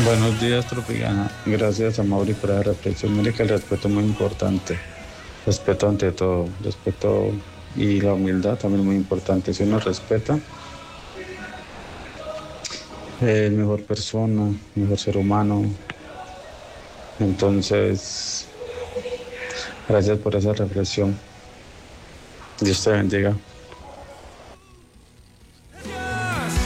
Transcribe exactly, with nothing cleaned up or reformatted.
Buenos días, Tropicana. Gracias a Mauri por la reflexión. Mire que el respeto es muy importante. Respeto ante todo. Respeto y la humildad también es muy importante. Si uno respeta, es mejor persona, mejor ser humano. Entonces, gracias por esa reflexión. Dios te bendiga.